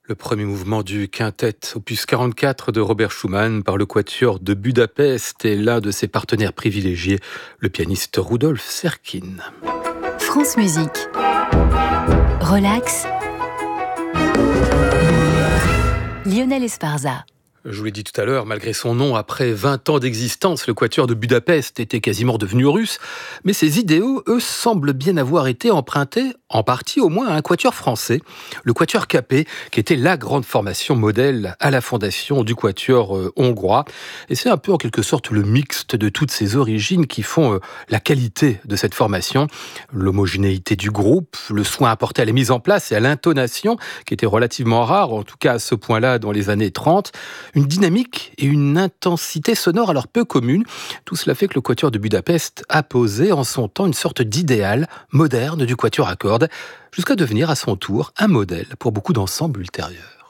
Le premier mouvement du quintet, opus 44 de Robert Schumann par le Quatuor de Budapest et l'un de ses partenaires privilégiés, le pianiste Rudolf Serkin. France Musique. Relax. Lionel Esparza. Je vous l'ai dit tout à l'heure, malgré son nom, après 20 ans d'existence, le Quatuor de Budapest était quasiment devenu russe, mais ses idéaux, eux, semblent bien avoir été empruntés, en partie au moins, à un quatuor français, le Quatuor Capet, qui était la grande formation modèle à la fondation du Quatuor hongrois. Et c'est un peu en quelque sorte le mixte de toutes ces origines qui font la qualité de cette formation, l'homogénéité du groupe, le soin apporté à la mise en place et à l'intonation, qui était relativement rare, en tout cas à ce point-là dans les années 30, une dynamique et une intensité sonore alors peu communes. Tout cela fait que le Quatuor de Budapest a posé en son temps une sorte d'idéal moderne du quatuor à cordes, jusqu'à devenir à son tour un modèle pour beaucoup d'ensembles ultérieurs.